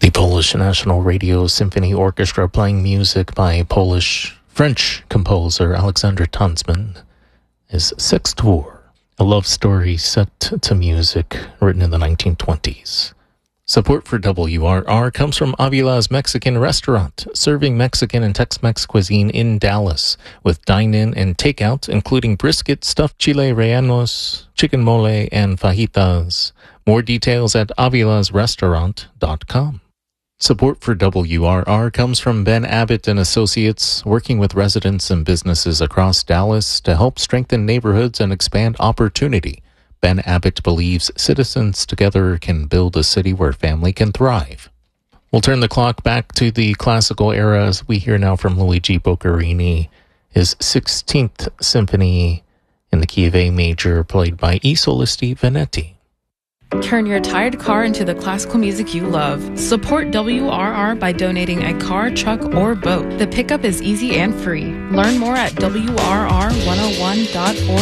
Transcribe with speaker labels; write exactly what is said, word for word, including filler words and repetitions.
Speaker 1: The Polish National Radio Symphony Orchestra playing music by Polish-French composer Alexander Tansman is Sextwór, a love story set to music written in the nineteen twenties. Support for W R R comes from Avila's Mexican Restaurant, serving Mexican and Tex-Mex cuisine in Dallas, with dine-in and takeout, including brisket, stuffed chile rellenos, chicken mole, and fajitas. More details at avilas restaurant dot com. Support for W R R comes from Ben Abbott and Associates, working with residents and businesses across Dallas to help strengthen neighborhoods and expand opportunity. Ben Abbott believes citizens together can build a city where family can thrive. We'll turn the clock back to the classical era as we hear now from Luigi Boccherini, his sixteenth Symphony in the key of A major, played by I Solisti Veneti.
Speaker 2: Turn your tired car into the classical music you love. Support W R R by donating a car, truck, or boat. The pickup is easy and free. Learn more at W R R one oh one dot org